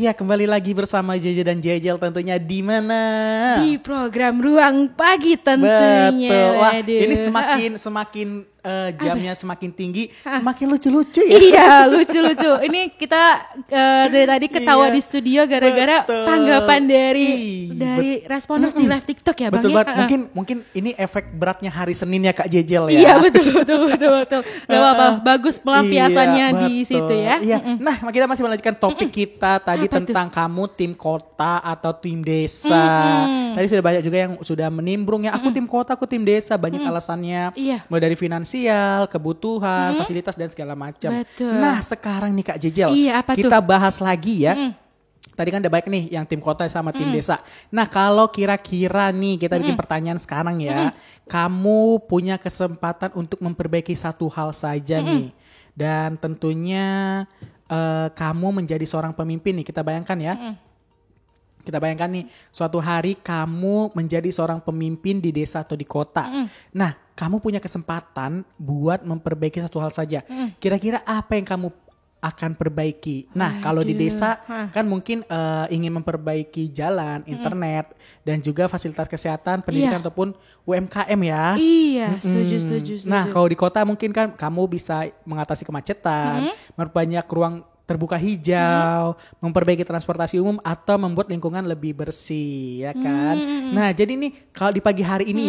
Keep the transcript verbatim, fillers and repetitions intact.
Iya, kembali lagi bersama Jojo dan Jejel tentunya di mana? Di program Ruang Pagi tentunya. Betul. Wah, Aduh. ini semakin semakin uh, jamnya semakin tinggi, semakin lucu-lucu ya. Iya, lucu-lucu. Ini kita uh, dari tadi ketawa Iya, di studio gara-gara betul. tanggapan dari Ih, dari bet- responders di live TikTok ya, Bang. Betul ya? banget. Mungkin mungkin ini efek beratnya hari Senin ya Kak Jejel ya. Iya, betul betul betul betul. Gak apa-apa, bagus pelampiasannya Iya, di betul. situ ya. Iya. Nah, kita masih melanjutkan topik kita tadi Apa tentang kamu tim kota atau tim desa. Tadi sudah banyak juga yang sudah menimbrung ya. Aku tim kota, aku tim desa. Banyak alasannya. Iya. Mulai dari finansial, kebutuhan, fasilitas dan segala macam. Betul. Nah, sekarang nih Kak Jejel, Iya, apa kita bahas lagi ya. Tadi kan udah baik nih yang tim kota sama tim desa. Nah, kalau kira-kira nih kita bikin pertanyaan sekarang ya. Kamu punya kesempatan untuk memperbaiki satu hal saja nih. Dan tentunya uh, kamu menjadi seorang pemimpin nih. Kita bayangkan ya. Kita bayangkan nih, suatu hari kamu menjadi seorang pemimpin di desa atau di kota. Nah, kamu punya kesempatan buat memperbaiki satu hal saja. Kira-kira apa yang kamu akan perbaiki? Nah, kalau di desa kan mungkin uh, ingin memperbaiki jalan, internet, dan juga fasilitas kesehatan, pendidikan Iya. ataupun U M K M ya. Iya, setuju, setuju, setuju. Nah, kalau di kota mungkin kan kamu bisa mengatasi kemacetan, memperbanyak ruang terbuka hijau, memperbaiki transportasi umum atau membuat lingkungan lebih bersih, ya kan? Nah, jadi nih kalau di pagi hari ini